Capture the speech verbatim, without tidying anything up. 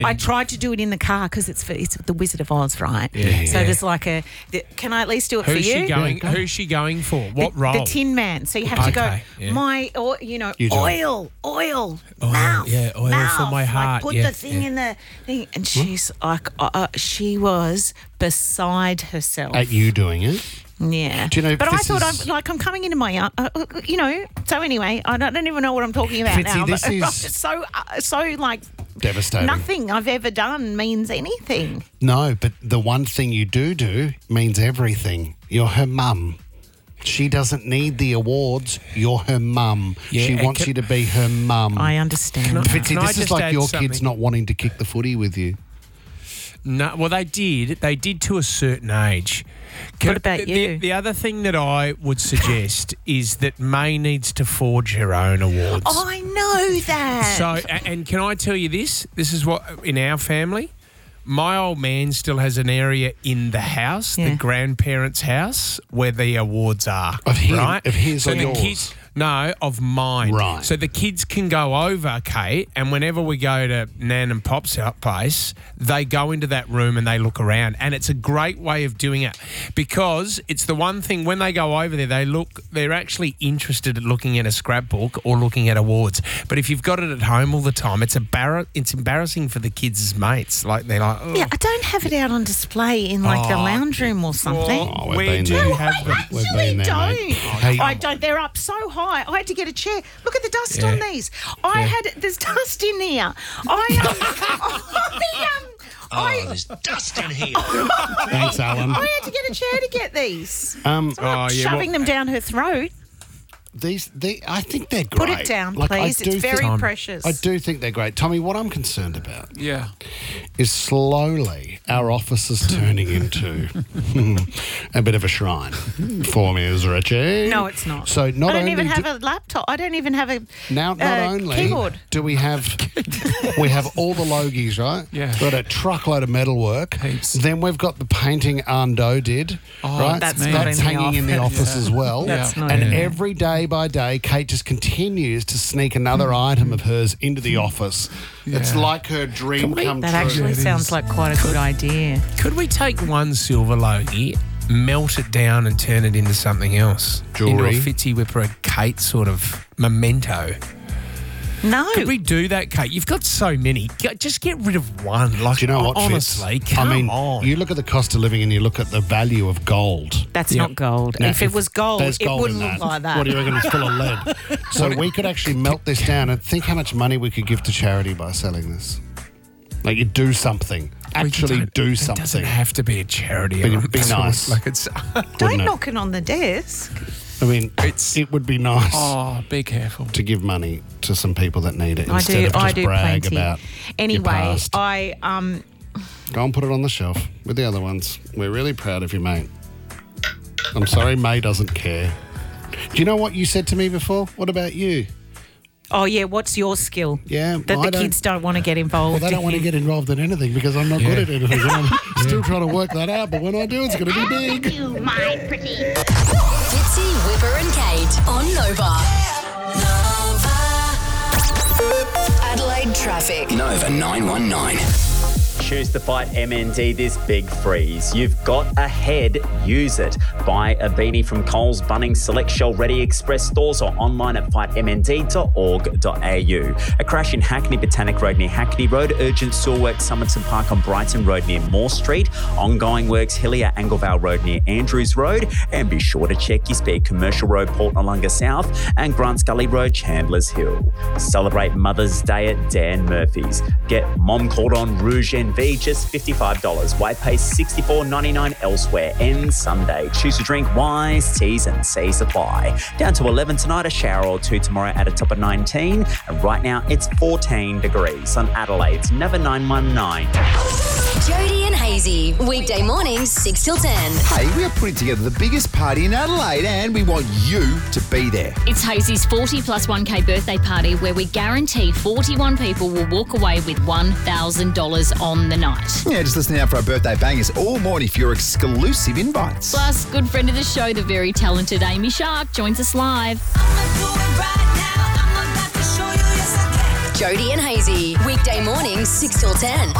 I tried to do it in the car because it's for, it's the Wizard of Oz, right? Yeah. So Yeah. there's like a. The, can I at least do it Who's for you? she going? Yeah, go. Who's she going for? What the, role? The Tin Man. So you have to Okay, go. yeah. My, or, you know, You do it. oil, oil, Oil, mouth, yeah, oil for mouth. my heart, Like put yeah, the thing yeah. in the thing, and she's like, uh, uh, she was beside herself. At you doing it. Yeah. Do you know, but I this thought is- I'm like I'm coming into my, uh, uh, you know. So anyway, I don't, I don't even know what I'm talking about Fitzy, now. this but is- I'm just so uh, so like Devastating. nothing I've ever done means anything. No, but the one thing you do do means everything. You're her mum. She doesn't need the awards. You're her mum. Yeah, she and wants can- you to be her mum. I understand. Can I- that. Fitzy, Can I this is just like add your kids something? not wanting to kick the footy with you. No, well, they did. They did to a certain age. Can- What about the, you? The other thing that I would suggest is that May needs to forge her own awards. Oh, I know that. So, a- and can I tell you this? This is what, in our family, my old man still has an area in the house, Yeah. the grandparents' house, where the awards are. Of him? Right? Of his so or the yours? kids, no, of mine. Right. So the kids can go over, Kate, and whenever we go to Nan and Pop's place, they go into that room and they look around. And it's a great way of doing it because it's the one thing when they go over there, they look, they're actually interested in looking at a scrapbook or looking at awards. But if you've got it at home all the time, it's embar- it's embarrassing for the kids' mates. Like they're like, oh, yeah, I don't have it out on display in like the Oh. lounge room or something. Oh, we've where been do there. you have them? We've Actually been there, don't. mate. Hey, I don't. They're up so high. I had to get a chair. Look at the dust Yeah. on these. I Yeah. had there's dust in here. I um, I, um, I, There's dust in here. Thanks, Alan. I had to get a chair to get these. Um, Oh, yeah, Shoving well- them down her throat. these, they, I think they're great. Put it down, Like, I please. do It's very think- precious. I do think they're great. Tommy, what I'm concerned about Yeah. is slowly our office is turning into a bit of a shrine for me as Richie. No, it's not. So not I don't only even do- have a laptop. I don't even have a now, not uh, only keyboard. do we have we have all the logies, right? Yeah. We've got a truckload of metalwork. Heaps. Then we've got the painting Ando did, Oh, right? that's not in the hanging in the office. office as well. That's not and in there. every day by day, Kate just continues to sneak another item of hers into the office. It's Yeah. like her dream come That true. actually It sounds is. like quite a good idea. Could we take one silver logie, melt it down, and turn it into something else? Jewellery? Into a Fitzy Whipper, a Kate sort of memento. No. Could we do that, Kate? You've got so many. Get- Just get rid of one. Like, Do you know what, honestly, Fitz? come I mean, on. you look at the cost of living and you look at the value of gold. That's Yep. not gold. Now, if it was gold, there's it gold wouldn't in look like that. What do you reckon? It's full of lead. So we could actually melt this down and think how much money we could give to charity by selling this. Like you do something. We Actually don't- do It doesn't something. have to be a charity. But it'd of be some nice. sort. Like it's. Don't wouldn't it? knock it on the desk. I mean, It's- it would be nice oh, be careful. to give money to some people that need it I instead do. of just I do brag plenty. about your Anyway, past. I um. Go and put it on the shelf with the other ones. We're really proud of you, mate. I'm sorry May doesn't care. Do you know what you said to me before? What about you? Oh yeah, what's your skill? Yeah, that I the don't- kids don't want to get involved. Well, they don't want to get involved in anything because I'm not good Yeah. at anything. And I'm still trying to work that out, but when I do, it's going to be big. You, my pretty. Fitzy, Whipper and Kate on Nova. Adelaide traffic. Nova nine one nine. Choose to fight M N D this big freeze. You've got a head, use it. Buy a beanie from Coles, Bunnings, Select, Shell, Ready Express stores or online at fight m n d dot org dot a u. A crash in Hackney, Botanic Road near Hackney Road. Urgent sewer works, Somerton Park on Brighton Road near Moore Street. Ongoing works, Hillier, Anglevale Road near Andrews Road. And be sure to check your speed. Commercial Road, Port Noarlunga South and Grants Gully Road, Chandler's Hill. Celebrate Mother's Day at Dan Murphy's. Get Mom Cordon Rouge N V just fifty-five dollars. White paste sixty-four ninety-nine elsewhere. End Sunday. Choose to drink wise, T's and C supply. Down to eleven tonight, a shower or two tomorrow at a top of nineteen. And right now it's fourteen degrees on Adelaide's Nova nine one nine. Jody and Hazy, weekday mornings six till ten. Hey, we are putting together the biggest party in Adelaide and we want you to be there. It's Hazy's forty plus one K birthday party where we guarantee forty-one people will walk away with one thousand dollars on the night. Yeah, just listen out for our birthday bangers all morning for your exclusive invites. Plus, good friend of the show, the very talented Amy Shark, joins us live. Jody and Hazy. Weekday mornings, six till ten.